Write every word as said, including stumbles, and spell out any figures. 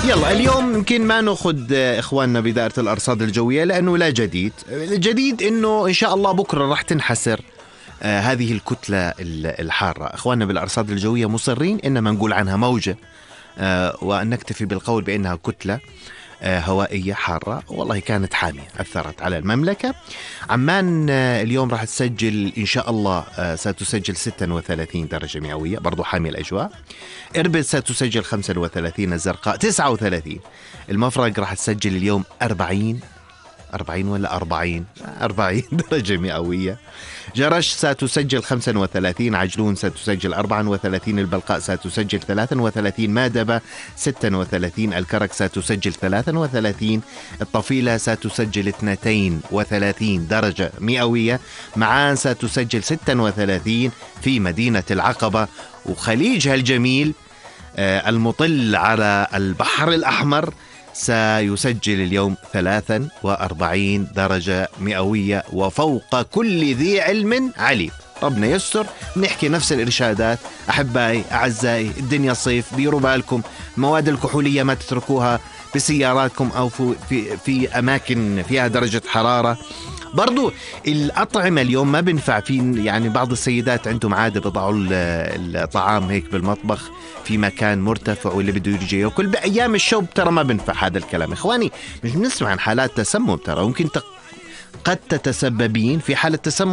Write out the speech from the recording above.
يلا اليوم يمكن ما ناخذ اخواننا بدائرة الارصاد الجوية لانه لا جديد. الجديد انه ان شاء الله بكرة راح تنحسر آه هذه الكتلة الحارة. اخواننا بالارصاد الجوية مصرين انما نقول عنها موجة آه وان نكتفي بالقول بانها كتلة آه هوائية حارة. والله كانت حامية أثرت على المملكة. عمان آه اليوم راح تسجل إن شاء الله آه ستسجل ستة وثلاثين درجة مئوية، برضو حامية الأجواء. إربد ستسجل خمسة وثلاثين، الزرقاء تسعة وثلاثين، المفرق راح تسجل اليوم أربعين أربعين ولا أربعين أربعين درجة مئوية. جرش ستسجل خمسة وثلاثين، عجلون ستسجل أربعة وثلاثين، البلقاء ستسجل ثلاثة وثلاثين، مادبة ستة وثلاثين، الكرك ستسجل ثلاثة وثلاثين، الطفيلة ستسجل اثنين وثلاثين درجة مئوية، معان ستسجل ستة وثلاثين في مدينة العقبة، وخليجها الجميل آه المطل على البحر الأحمر سيسجل اليوم ثلاثة وأربعين درجة مئوية، وفوق كل ذي علم عليم. ربنا يستر. نحكي نفس الإرشادات. أحبائي أعزائي، الدنيا صيف، ديروا بالكم. المواد الكحولية ما تتركوها بسياراتكم أو في, في أماكن فيها درجة حرارة. برضو الأطعمة اليوم ما بنفع. في يعني بعض السيدات عندهم عادة بضعوا الطعام هيك بالمطبخ في مكان مرتفع واللي بده يجي ياكل بأيام الشوب. ترى ما بنفع هذا الكلام إخواني. مش بنسمع عن حالات تسمم، ترى ممكن قد تتسببين في حالة تسمم